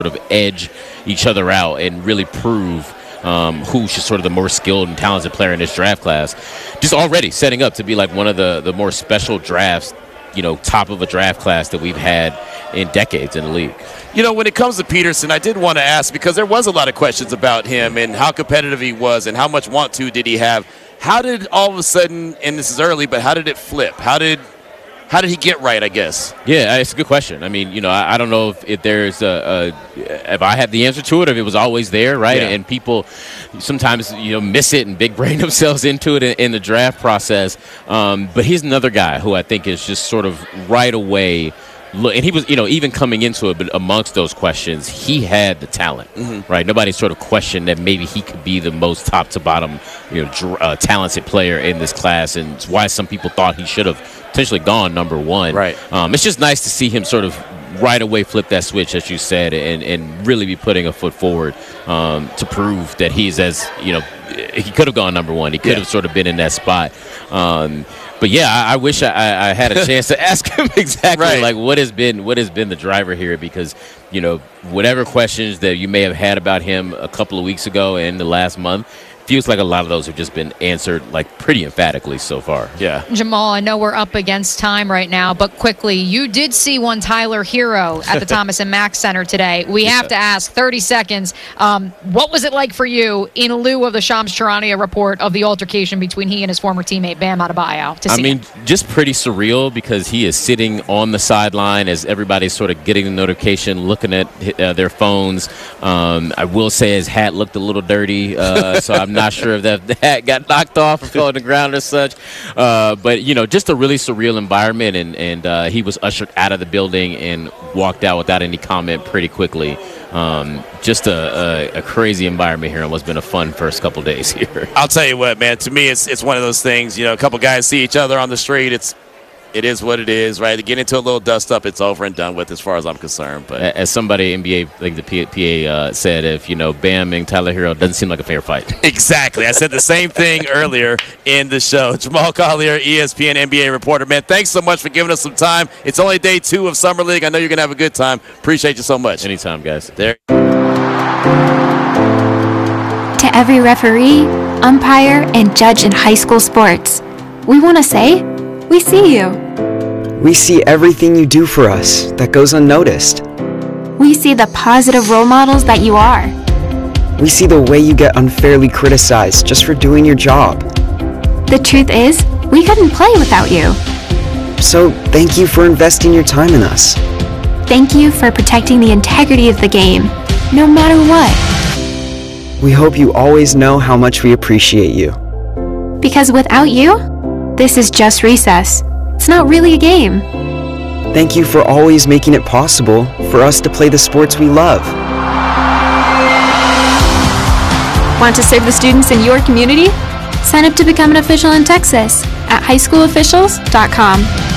of edge each other out and really prove who's just sort of the more skilled and talented player in this draft class. Just already setting up to be like one of the more special drafts, top of a draft class that we've had in decades in the league. When it comes to Peterson, I did want to ask, because there was a lot of questions about him and how competitive he was and how much want to did he have. How did all of a sudden, and this is early, but how did it flip? How did he get right, I guess? Yeah, it's a good question. I mean, I don't know if there's if I had the answer to it, if it was always there, right? Yeah. And people sometimes, miss it and big brain themselves into it in the draft process. But he's another guy who I think is just sort of right away. And he was, even coming into it, but amongst those questions, he had the talent, right? Nobody sort of questioned that maybe he could be the most top to bottom, talented player in this class, and it's why some people thought he should have potentially gone number one. Right. It's just nice to see him sort of right away flip that switch, as you said, and really be putting a foot forward to prove that he's he could have gone number one. He could have sort of been in that spot. But yeah, I wish I had a chance to ask him exactly like what has been the driver here, because whatever questions that you may have had about him a couple of weeks ago and the last month, feels like a lot of those have just been answered like pretty emphatically so far. Yeah. Jamal, I know we're up against time right now, but quickly, you did see one Tyler Hero at the Thomas and Mack Center today. We have to ask, 30 seconds, what was it like for you in lieu of the Shams Charania report of the altercation between he and his former teammate Bam Adebayo? Just pretty surreal, because he is sitting on the sideline as everybody's sort of getting the notification, looking at their phones. I will say his hat looked a little dirty, so I'm not sure if the hat got knocked off or fell on the ground or such. But, just a really surreal environment, and he was ushered out of the building and walked out without any comment pretty quickly. Just a crazy environment here, and what's been a fun first couple days here. I'll tell you what, man, to me it's one of those things, a couple guys see each other on the street, it is what it is, right? To get into a little dust up, it's over and done with as far as I'm concerned. But as somebody, NBA, like the PA said, if, Bam and Tyler Hero, doesn't seem like a fair fight. Exactly. I said the same thing earlier in the show. Jamal Collier, ESPN NBA reporter. Man, thanks so much for giving us some time. It's only day 2 of Summer League. I know you're going to have a good time. Appreciate you so much. Anytime, guys. There. To every referee, umpire, and judge in high school sports, we want to say, we see you. We see everything you do for us that goes unnoticed. We see the positive role models that you are. We see the way you get unfairly criticized just for doing your job. The truth is, we couldn't play without you. So thank you for investing your time in us. Thank you for protecting the integrity of the game, no matter what. We hope you always know how much we appreciate you. Because without you, this is just recess. It's not really a game. Thank you for always making it possible for us to play the sports we love. Want to serve the students in your community? Sign up to become an official in Texas at highschoolofficials.com.